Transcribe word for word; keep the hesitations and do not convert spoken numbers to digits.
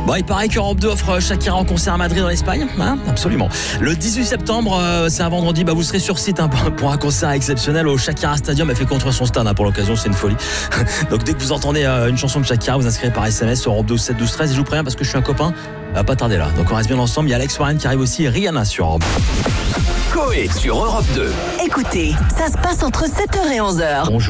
Bon, il paraît qu'Europe deux offre Shakira en concert à Madrid en Espagne, hein, absolument. Le dix-huit septembre, euh, c'est un vendredi, bah, vous serez sur site hein, pour un concert exceptionnel au Shakira Stadium. Elle fait contre son stade hein, pour l'occasion, c'est une folie. Donc dès que vous entendez euh, une chanson de Shakira, vous inscrivez par S M S sur Europe deux sept douze treize et je vous préviens parce que je suis un copain, va pas tarder là. Donc on reste bien ensemble. Il y a Alex Warren qui arrive aussi et Rihanna sur Europe. Coé sur Europe deux. Écoutez, ça se passe entre sept heures et onze heures. Bonjour.